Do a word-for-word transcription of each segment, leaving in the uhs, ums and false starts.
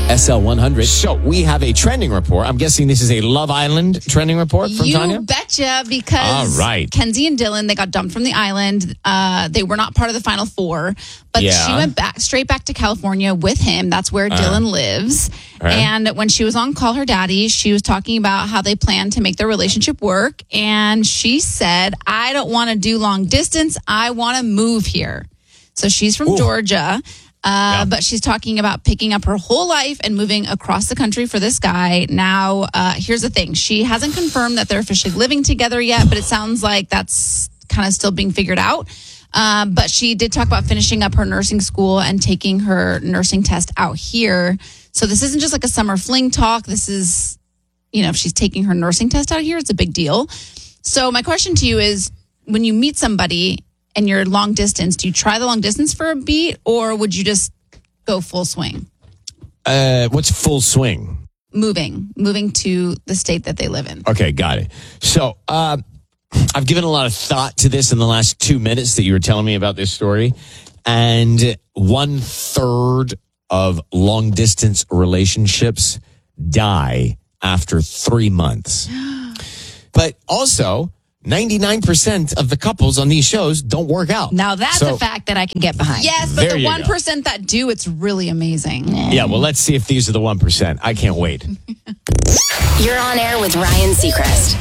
S L one hundred. So we have a trending report. I'm guessing this is a Love Island trending report from you Tanya? You betcha, because All right. Kenzie and Dylan, they got dumped from the island. Uh, they were not part of the final four, but Yeah. she went back straight back to California with him. That's where Uh, Dylan lives. right. And when she was on Call Her Daddy, she was talking about how they plan to make their relationship work. And she said, I don't want to do long distance. I want to move here. So she's from Ooh. Georgia. Uh, Yeah. But she's talking about picking up her whole life and moving across the country for this guy. Now, uh, here's the thing. She hasn't confirmed that they're officially living together yet, but it sounds like that's kind of still being figured out. Um, but she did talk about finishing up her nursing school and taking her nursing test out here. So this isn't just like a summer fling talk. This is, you know, if she's taking her nursing test out here, it's a big deal. So my question to you is, when you meet somebody and you're long distance, do you try the long distance for a beat, or would you just go full swing? Uh, what's full swing? Moving, moving to the state that they live in. Okay, got it. So uh, I've given a lot of thought to this in the last two minutes that you were telling me about this story. And one third of long distance relationships die after three months. But also, ninety-nine percent of the couples on these shows don't work out. Now that's So- a fact that I can get behind. Yes, but There the you go. one percent that do, it's really amazing. Yeah, well, let's see if these are the one percent. I can't wait. You're on air with Ryan Seacrest.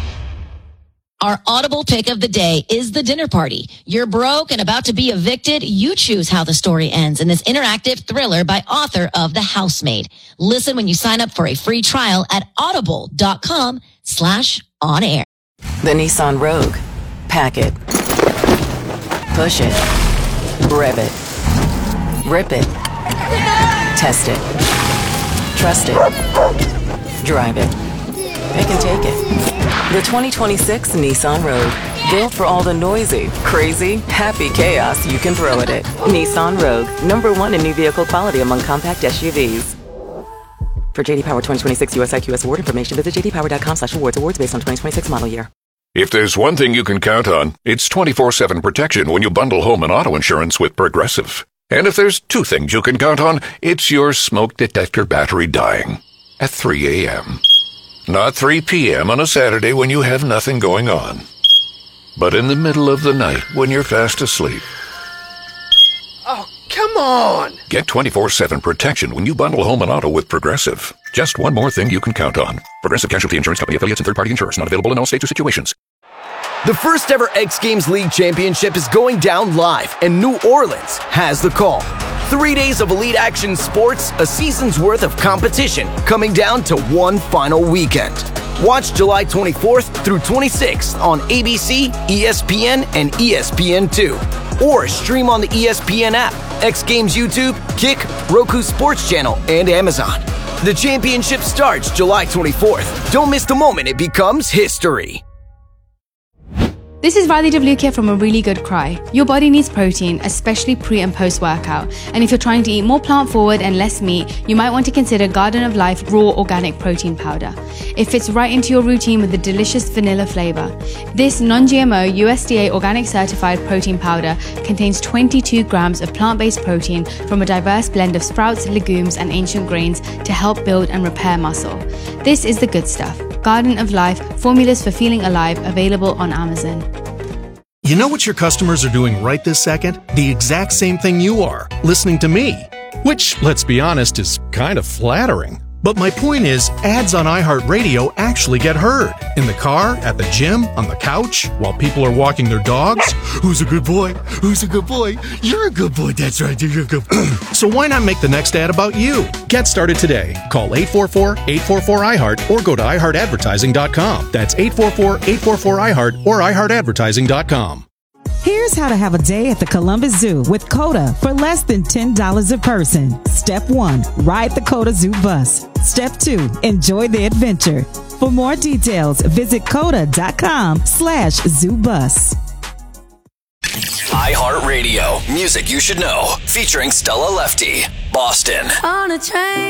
Our Audible pick of the day is The Dinner Party. You're broke and about to be evicted. You choose how the story ends in this interactive thriller by author of The Housemaid. Listen when you sign up for a free trial at audible.com slash on air. The Nissan Rogue. Pack it. Push it. Rev it. Rip it. Test it. Trust it. Drive it. Pick and take it. The twenty twenty-six Nissan Rogue. Built for all the noisy, crazy, happy chaos you can throw at it. Nissan Rogue. Number one in new vehicle quality among compact S U Vs. For J D Power twenty twenty-six U S I Q S award information, visit jdpower.com slash awards. Awards based on twenty twenty-six model year. If there's one thing you can count on, it's twenty-four seven protection when you bundle home and auto insurance with Progressive. And if there's two things you can count on, it's your smoke detector battery dying at three a.m. Not three p.m. on a Saturday when you have nothing going on, but in the middle of the night when you're fast asleep. Oh, come on! Get twenty-four seven protection when you bundle home and auto with Progressive. Just one more thing you can count on. Progressive Casualty Insurance Company affiliates and third-party insurers. Not available in all states or situations. The first ever X Games League Championship is going down live, and New Orleans has the call. Three days of elite action sports, a season's worth of competition, coming down to one final weekend. Watch July twenty-fourth through twenty-sixth on A B C, E S P N, and E S P N two. Or stream on the E S P N app, X Games YouTube, Kick, Roku Sports Channel, and Amazon. The championship starts July twenty-fourth. Don't miss the moment it becomes history. This is Riley DeVlukia from A Really Good Cry. Your body needs protein, especially pre and post workout. And if you're trying to eat more plant forward and less meat, you might want to consider Garden of Life Raw Organic Protein Powder. It fits right into your routine with a delicious vanilla flavor. This non-G M O U S D A organic certified protein powder contains twenty-two grams of plant-based protein from a diverse blend of sprouts, legumes, and ancient grains to help build and repair muscle. This is the good stuff. Garden of Life, formulas for feeling alive, available on Amazon. You know what your customers are doing right this second? The exact same thing you are, listening to me. Which, let's be honest, is kind of flattering. But my point is, ads on iHeartRadio actually get heard. In the car, at the gym, on the couch, while people are walking their dogs. Who's a good boy? Who's a good boy? You're a good boy, that's right, you're a good boy. So why not make the next ad about you? Get started today. Call eight four four, eight four four, I heart or go to i heart advertising dot com. That's eight four four, eight four four, I heart or i heart advertising dot com. Here's how to have a day at the Columbus Zoo with COTA for less than ten dollars a person. Step one, ride the COTA Zoo bus. Step two, enjoy the adventure. For more details, visit coda.com slash zoo bus. iHeartRadio, music you should know, featuring Stella Lefty, Boston. On a train.